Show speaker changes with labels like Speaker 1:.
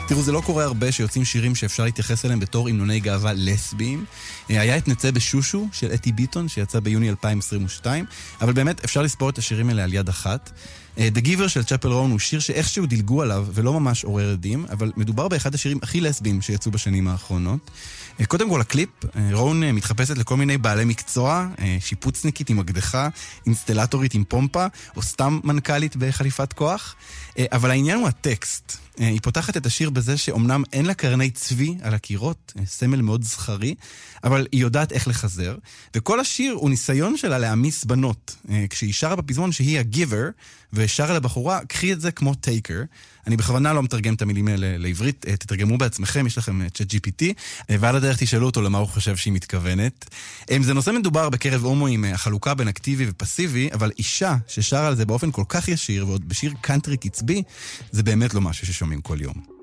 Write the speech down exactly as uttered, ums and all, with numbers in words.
Speaker 1: תראו, זה לא קורה הרבה שיוצאים שירים שאפשר להתייחס אליהם בתור המנוני גאווה לסביים. היה את נצא בשושו של אתי ביטון שיצא ביוני אלפיים עשרים ושתיים, אבל באמת אפשר לספור את השירים האלה על יד אחת. The Giver של צ'פל רון הוא שיר שאיכשהו דילגו עליו ולא ממש עורר עדים, אבל מדובר באחד השירים הכי לסביים שיצאו בשנים האחרונות. קודם כל הקליפ, רון מתחפשת לכל מיני בעלי מקצוע, שיפוצניקית עם אקדחה, אינסטלטורית עם פומפה, או סתם מנכ"לית בחליפת כוח. אבל העניין הוא הטקסט. היא פותחת את השיר בזה שאומנם אין לה קרני צבי על הקירות, סמל מאוד זכרי, אבל היא יודעת איך לחזר. וכל השיר הוא ניסיון שלה להעמיס בנות. כשהיא שרה בפזמון שהיא הגיבר, ושרה לבחורה, קחי את זה כמו טייקר. אני בכוונה לא מתרגם את המילים האלה לעברית, תתרגמו בעצמכם, יש לכם צ'אט ג'י פי טי, ועל הדרך תשאלו אותו למה הוא חושב שהיא מתכוונת. זה נושא מדובר בקרב הומואים, החלוקה בין אקטיבי ופסיבי, אבל אישה ששרה על זה באופן כל כך ישיר, ועוד בשיר קאנטרי קצבי, זה באמת לא משהו ששומעים כל יום.